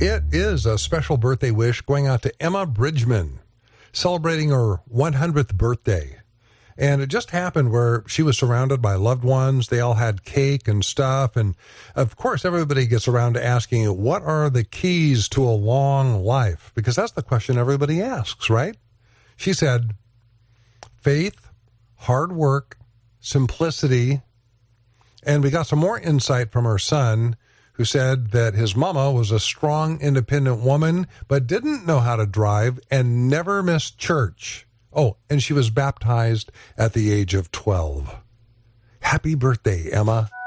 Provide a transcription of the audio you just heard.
It is a special birthday wish going out to Emma Bridgman, celebrating her 100th birthday. And it just happened where she was surrounded by loved ones. They all had cake and stuff. And of course, everybody gets around to asking, what are the keys to a long life? Because that's the question everybody asks, right? She said, faith, hard work, simplicity. And we got some more insight from her son, who said that his mama was a strong, independent woman, but didn't know how to drive and never missed church. Oh, and she was baptized at the age of 12. Happy birthday, Emma.